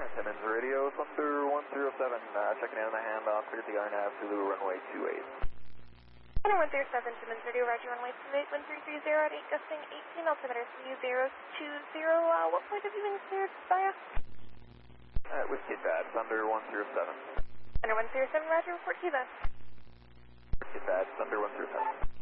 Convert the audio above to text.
Simmons Radio, Thunder 107, checking in on the handoff, cleared the RNAV to runway 28. Thunder 107, Simmons Radio, Roger, runway 28, 1330 at 8, gusting 18, altimeter 3020. What point have you been cleared via? Whiskey Bad, Thunder 107. Thunder 107, Roger, report to you then. Whiskey Bad, Thunder 107.